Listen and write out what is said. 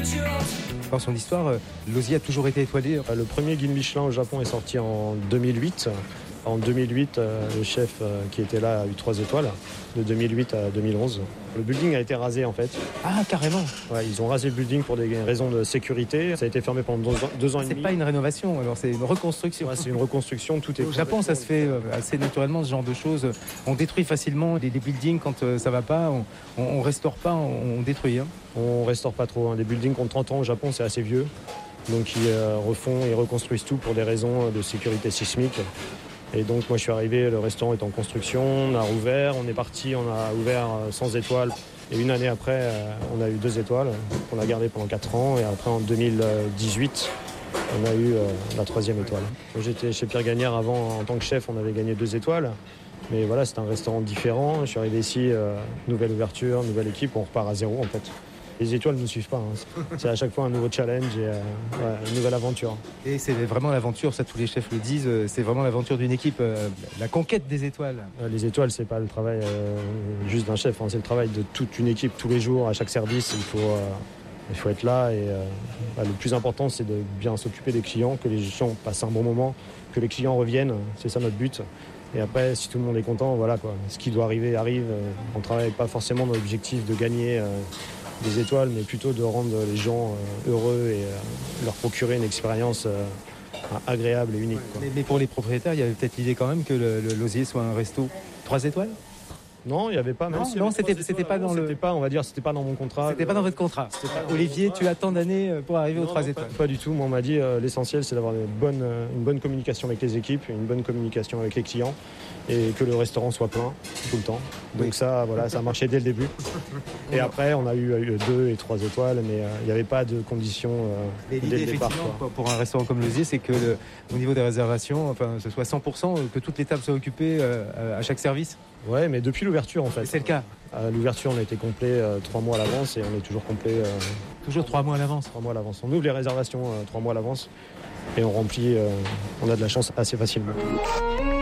Dans son histoire, Lauzier a toujours été étoilé. Le premier guide Michelin au Japon est sorti en 2008. En 2008, le chef qui était là a eu 3 étoiles, de 2008 à 2011. Le building a été rasé en fait. Ah, carrément. Ouais, ils ont rasé le building pour des raisons de sécurité. Ça a été fermé pendant 2 ans et demi. C'est pas une rénovation, alors c'est une reconstruction. Ouais, c'est une reconstruction, tout est... Au Japon, ça se fait assez naturellement, ce genre de choses. On détruit facilement des buildings quand ça va pas. On restaure pas, on détruit. Hein. On restaure pas trop. Des buildings qui ont 30 ans au Japon, c'est assez vieux. Donc ils refont et reconstruisent tout pour des raisons de sécurité sismique. Et donc moi je suis arrivé, le restaurant est en construction, on a rouvert, on est parti, on a ouvert sans étoiles. Et une année après, on a eu 2 étoiles qu'on a gardées pendant 4 ans. Et après en 2018, on a eu la 3e étoile. J'étais chez Pierre Gagnère avant, en tant que chef, on avait gagné 2 étoiles. Mais voilà, c'est un restaurant différent. Je suis arrivé ici, nouvelle ouverture, nouvelle équipe, on repart à zéro en fait. Les étoiles ne nous suivent pas. Hein. C'est à chaque fois un nouveau challenge et une nouvelle aventure. Et c'est vraiment l'aventure, ça tous les chefs le disent, c'est vraiment l'aventure d'une équipe, la conquête des étoiles. Les étoiles, c'est pas le travail juste d'un chef, hein. C'est le travail de toute une équipe tous les jours, à chaque service. Il faut être là et le plus important, c'est de bien s'occuper des clients, que les gens passent un bon moment, que les clients reviennent. C'est ça notre but. Et après, si tout le monde est content, voilà quoi. Ce qui doit arriver arrive. On ne travaille pas forcément dans l'objectif de gagner des étoiles, mais plutôt de rendre les gens heureux et leur procurer une expérience agréable et unique. Quoi. Mais pour les propriétaires, il y avait peut-être l'idée quand même que le Lauzier soit un resto 3 étoiles. Non, il n'y avait pas. Même non, c'était pas dans le. C'était pas, on va dire, c'était pas dans mon contrat. C'était pas dans votre contrat. Olivier, tu as tant d'années pour arriver aux 3 étoiles. Pas du tout. Moi, on m'a dit l'essentiel, c'est d'avoir une bonne communication avec les équipes, une bonne communication avec les clients, et que le restaurant soit plein tout le temps. Donc ça, voilà, ça a marché dès le début. Et après, on a eu 2 et 3 étoiles, mais il n'y avait pas de conditions dès le départ. Pour un restaurant comme Lauzier, c'est que au niveau des réservations, enfin, ce soit 100%, que toutes les tables soient occupées à chaque service. Ouais, mais depuis l'ouverture en fait. C'est le cas. À l'ouverture, on a été complet 3 mois à l'avance et on est toujours complet. Toujours 3 mois à l'avance. 3 mois à l'avance. On ouvre les réservations 3 mois à l'avance et on remplit. On a de la chance assez facilement.